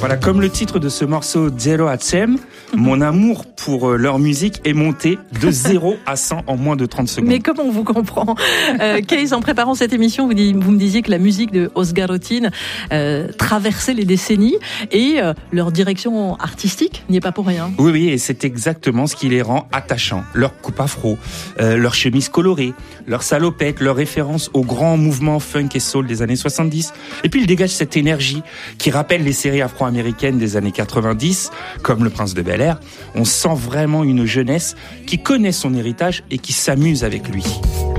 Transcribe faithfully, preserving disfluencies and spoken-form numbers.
Voilà, comme le titre de ce morceau Zero à Cem, mon amour pour leur musique est monté de zéro à cent en moins de trente secondes. Mais comme on vous comprend, euh, Kees, en préparant cette émission, vous, dis, vous me disiez que la musique de Oscar Otin euh, traversait les décennies et euh, leur direction artistique n'y est pas pour rien. Oui, oui, et c'est exactement ce qui les rend attachants. Leur coupe afro, euh, leur chemise colorée, leur salopette, leur référence au grand mouvement funk et soul des années soixante-dix. Et puis il dégage cette énergie qui rappelle les séries afro-américaines des années quatre-vingt-dix, comme Le Prince de Bel-Air. On sent vraiment une jeunesse qui connaît son héritage et qui s'amuse avec lui.